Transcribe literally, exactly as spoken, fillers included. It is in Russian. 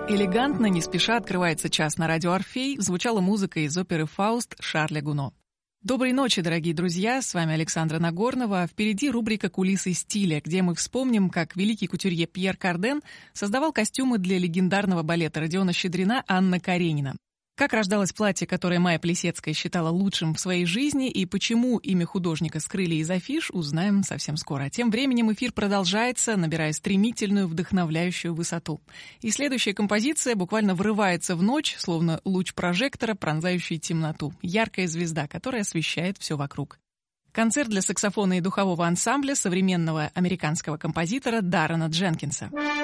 Элегантно, не спеша открывается час на радио «Орфей», звучала музыка из оперы «Фауст» Шарля Гуно. Доброй ночи, дорогие друзья, с вами Александра Нагорнова, а впереди рубрика «Кулисы стиля», где мы вспомним, как великий кутюрье Пьер Карден создавал костюмы для легендарного балета Родиона Щедрина «Анна Каренина». Как рождалось платье, которое Майя Плисецкая считала лучшим в своей жизни, и почему имя художника скрыли из афиш, узнаем совсем скоро. А тем временем эфир продолжается, набирая стремительную, вдохновляющую высоту. И следующая композиция буквально врывается в ночь, словно луч прожектора, пронзающий темноту. Яркая звезда, которая освещает все вокруг. Концерт для саксофона и духового ансамбля современного американского композитора Даррена Дженкинса.